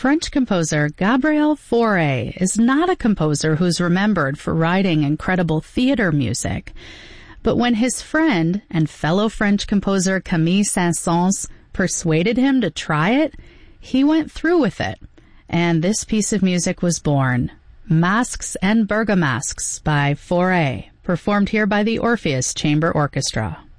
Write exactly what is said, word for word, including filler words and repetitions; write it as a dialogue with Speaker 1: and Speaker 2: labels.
Speaker 1: French composer Gabriel Fauré is not a composer who's remembered for writing incredible theater music. But when his friend and fellow French composer Camille Saint-Saëns persuaded him to try it, he went through with it. And this piece of music was born. Masques and Bergamasques by Fauré, performed here by the Orpheus Chamber Orchestra.